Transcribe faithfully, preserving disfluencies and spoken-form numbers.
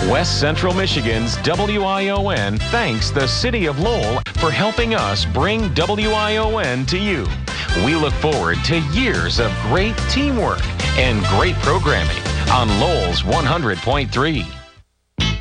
West Central Michigan's W I O N thanks the City of Lowell for helping us bring W I O N to you. We look forward to years of great teamwork and great programming on Lowell's one hundred point three.